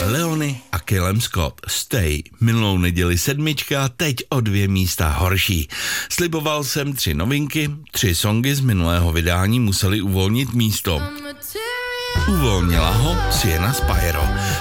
Leony a Callum Scott Stay. Minulou neděli 7, teď o 2 místa horší. Sliboval jsem 3 novinky, 3 songy z minulého vydání museli uvolnit místo. Uvolnila ho Sienna Spyro.